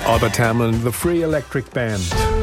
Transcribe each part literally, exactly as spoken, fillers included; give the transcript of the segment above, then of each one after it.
Albert Hammond, The Free Electric Band.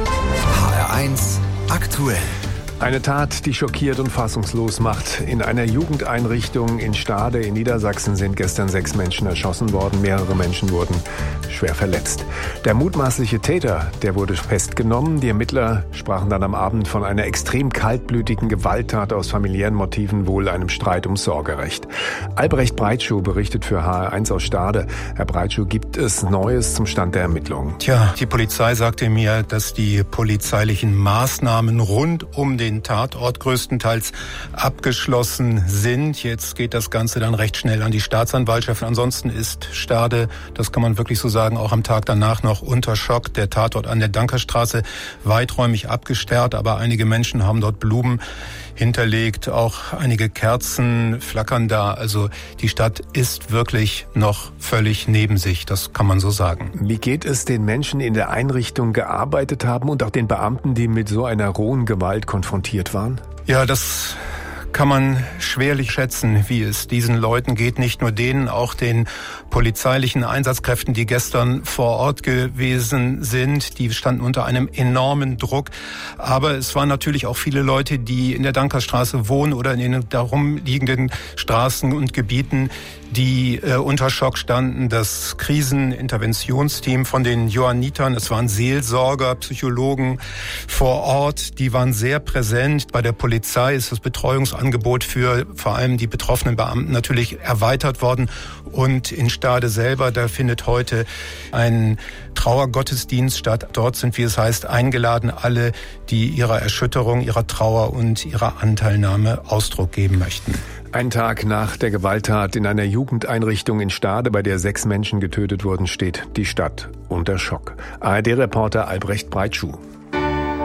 H R eins aktuell. Eine Tat, die schockiert und fassungslos macht. In einer Jugendeinrichtung in Stade in Niedersachsen sind gestern sechs Menschen erschossen worden. Mehrere Menschen wurden schwer verletzt. Der mutmaßliche Täter, der wurde festgenommen. Die Ermittler sprachen dann am Abend von einer extrem kaltblütigen Gewalttat aus familiären Motiven, wohl einem Streit um Sorgerecht. Albrecht Breitschuh berichtet für H R eins aus Stade. Herr Breitschuh, gibt es Neues zum Stand der Ermittlungen? Tja, die Polizei sagte mir, dass die polizeilichen Maßnahmen rund um den Tatort größtenteils abgeschlossen sind. Jetzt geht das Ganze dann recht schnell an die Staatsanwaltschaft. Ansonsten ist Stade, das kann man wirklich so sagen, auch am Tag danach noch unter Schock. Der Tatort an der Dankerstraße weiträumig abgesperrt, aber einige Menschen haben dort Blumen hinterlegt, auch einige Kerzen flackern da. Also die Stadt ist wirklich noch völlig neben sich, das kann man so sagen. Wie geht es den Menschen in der Einrichtung gearbeitet haben und auch den Beamten, die mit so einer rohen Gewalt konfrontiert waren? Ja, das kann man schwerlich schätzen, wie es diesen Leuten geht. Nicht nur denen, auch den polizeilichen Einsatzkräften, die gestern vor Ort gewesen sind. Die standen unter einem enormen Druck. Aber es waren natürlich auch viele Leute, die in der Dankerstraße wohnen oder in den darum liegenden Straßen und Gebieten, die äh, unter Schock standen. Das Kriseninterventionsteam von den Johannitern, es waren Seelsorger, Psychologen vor Ort, die waren sehr präsent. Bei der Polizei ist das Betreuungsangebot für vor allem die betroffenen Beamten natürlich erweitert worden. Und in Stade selber, da findet heute ein Trauergottesdienst statt. Dort sind, wie es heißt, eingeladen alle, die ihrer Erschütterung, ihrer Trauer und ihrer Anteilnahme Ausdruck geben möchten. Ein Tag nach der Gewalttat in einer Jugendeinrichtung in Stade, bei der sechs Menschen getötet wurden, steht die Stadt unter Schock. A R D-Reporter Albrecht Breitschuh.